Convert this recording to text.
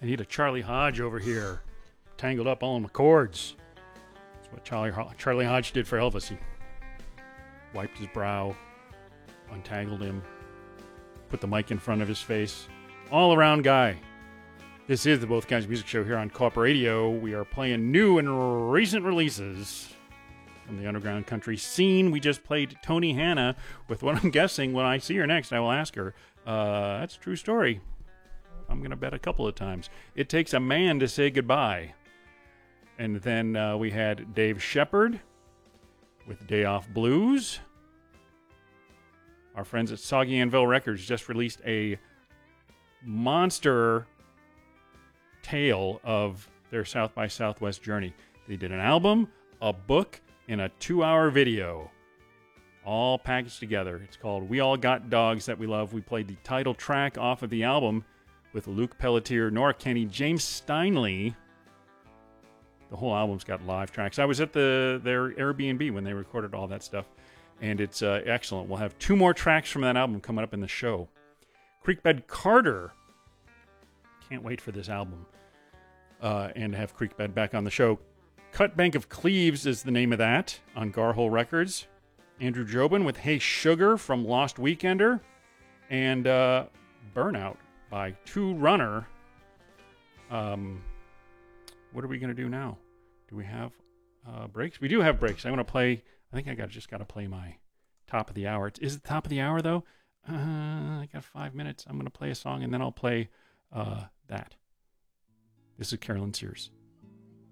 I need a Charlie Hodge over here, tangled up all in my cords. That's what Charlie Hodge did for Elvis. He wiped his brow, untangled him, put the mic in front of his face. All-around guy. This is the Both Kinds of Music Show here on Co-op Radio. We are playing new and recent releases from the underground country scene. We just played Tony Hannah with what I'm guessing when I see her next, I will ask her. That's a true story. I'm going to bet a couple of times. It Takes a Man to Say Goodbye. And then we had Dave Shepard with Day Off Blues. Our friends at Soggy Anvil Records just released a monster tale of their South by Southwest journey. They did an album, a book, and a 2-hour video, all packaged together. It's called We All Got Dogs That We Love. We played the title track off of the album with Luke Pelletier, Nora Kenny, James Steinley. The whole album's got live tracks. I was at their Airbnb when they recorded all that stuff, and it's excellent. We'll have 2 more tracks from that album coming up in the show. Creekbed Carter. Can't wait for this album. And to have Creekbed back on the show. Cut Bank of Cleaves is the name of that on Garhole Records. Andrew Jobin with Hey Sugar from Lost Weekender. And Burnout by Two Runner. What are we going to do now? Do we have breaks? We do have breaks. I think I just got to play my top of the hour. Is it the top of the hour, though? I got 5 minutes. I'm going to play a song, and then I'll play that. This is Carolyn Sears.